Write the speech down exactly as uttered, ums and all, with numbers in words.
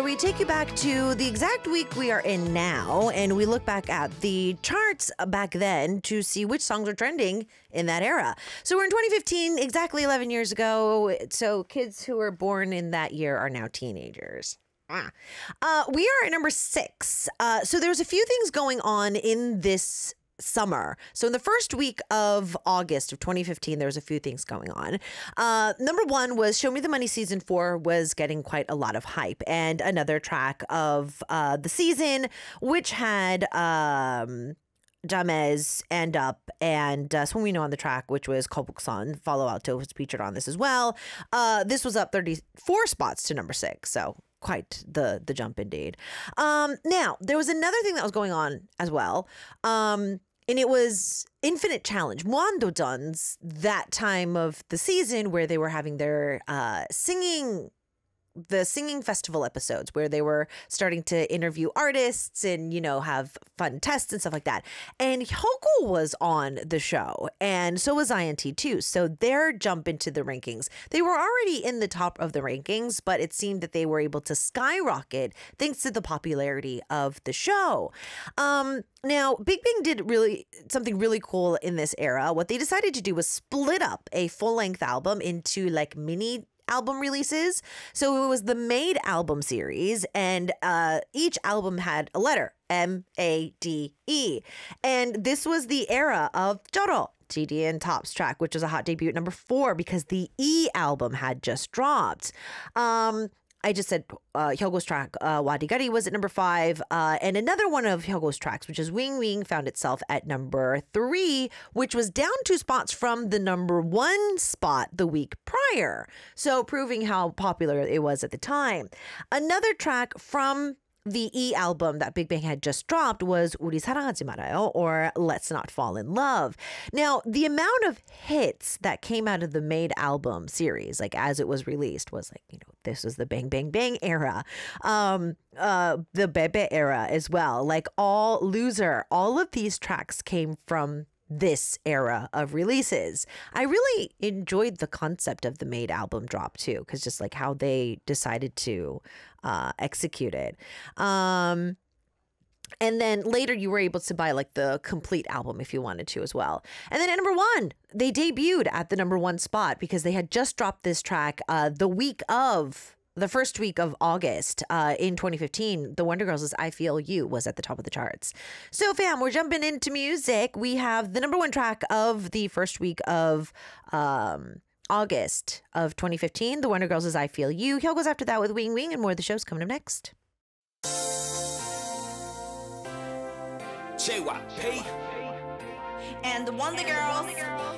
we take you back to the exact week we are in now, and we look back at the charts back then to see which songs are trending in that era. So we're in twenty fifteen, exactly eleven years ago. So kids who were born in that year are now teenagers. Ah. Uh, we are at number six. Uh, so there's a few things going on in this summer. So in the first week of August of twenty fifteen, there was a few things going on. Uh, number one was Show Me the Money season four was getting quite a lot of hype, and another track of uh, the season, which had um, Jamez, End Up, and uh, someone we know on the track, which was Kobuksan. Follow Alto was featured on this as well. Uh, this was up thirty-four spots to number six. So quite the the jump indeed. Um, now, there was another thing that was going on as well. Um, and it was Infinite Challenge, Mwandojeon's, that time of the season where they were having their uh, singing the singing festival episodes where they were starting to interview artists and, you know, have fun tests and stuff like that. And Hyukoh was on the show, and so was I N T too. So their jump into the rankings, they were already in the top of the rankings, but it seemed that they were able to skyrocket thanks to the popularity of the show. Um, now, Big Bang did really something really cool in this era. What they decided to do was split up a full-length album into like mini album releases. So it was the Made album series, and uh, each album had a letter, M A D E. And this was the era of Joro, G D N Top's track, which was a hot debut at number four because the E album had just dropped. Um, I just said uh, Hyukoh's track, uh, Wadi Gari, was at number five. Uh, and another one of Hyukoh's tracks, which is Wing Wing, found itself at number three, which was down two spots from the number one spot the week prior. So proving how popular it was at the time. Another track from the E album that Big Bang had just dropped was 우리 사랑하지 말아요, or Let's Not Fall in Love. Now, the amount of hits that came out of the Made album series, like as it was released, was like, you know, this was the Bang Bang Bang era, um, uh, the Bebe era as well. Like All Loser, all of these tracks came from this era of releases. I really enjoyed the concept of the Made album drop too, because just like how they decided to uh, execute it. Um, and then later you were able to buy like the complete album if you wanted to as well. And then at number one, they debuted at the number one spot because they had just dropped this track uh, the week of the first week of August uh, in twenty fifteen. The Wonder Girls' I Feel You was at the top of the charts. So fam, we're jumping into music. We have the number one track of the first week of um, August of twenty fifteen. The Wonder Girls' I Feel You. Hyukoh's after that with Wing Wing, and more of the show's coming up next. J Y P and the Wonder Girls.